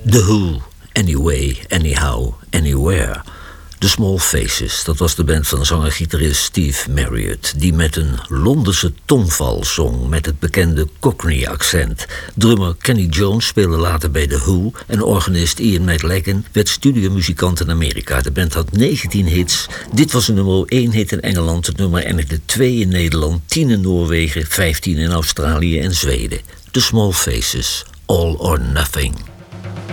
The Who, Anyway, Anyhow, Anywhere. The Small Faces, dat was de band van zanger-gitarist Steve Marriott, die met een Londense tongval zong met het bekende Cockney-accent. Drummer Kenny Jones speelde later bij The Who en organist Ian McLagan werd studiomuzikant in Amerika. De band had 19 hits. Dit was een nummer 1 hit in Engeland, het nummer eindigde 2 in Nederland, 10 in Noorwegen, 15 in Australië en Zweden. The Small Faces, All or Nothing.